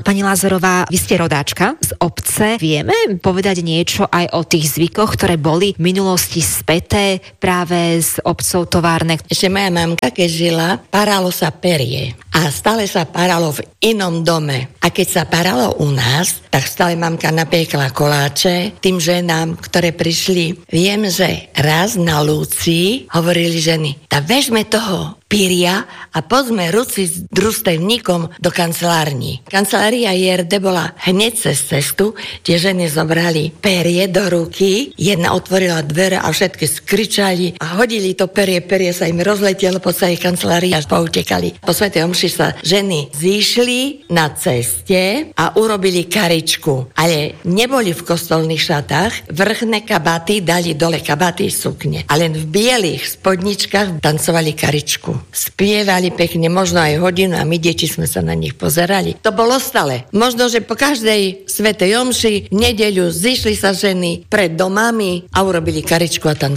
Pani Lázarová, vy ste rodáčka z obce. Vieme povedať niečo aj o tých zvykoch, ktoré boli v minulosti späté práve s obcov továrne? Ešte moja mamka, keď žila, paralo sa perie. A stále sa paralo v inom dome. A keď sa paralo u nás, tak stále mamka napiekla koláče tým ženám, ktoré prišli. Viem, že raz na Lúcii hovorili ženy, tak vežme toho pyria a pozme ruci s družstevníkom do kancelárni. Kancelária JRD bola hneď cez cestu, tie ženy zobrali perie do ruky, jedna otvorila dvere a všetky skričali a hodili to perie sa im rozletelo po celej kancelárii až poutekali. Po svätej omši sa ženy zišli na ceste a urobili karičku, ale neboli v kostolných šatách, vrchné kabaty dali dole kabaty sukne a len v bielých spodničkách tancovali karičku. Spievali pekne, možno aj hodinu a my deti sme sa na nich pozerali. To bolo stále. Možno, že po každej svätej omši v nedeľu zišli sa ženy pred domami a urobili karičku a tancovali.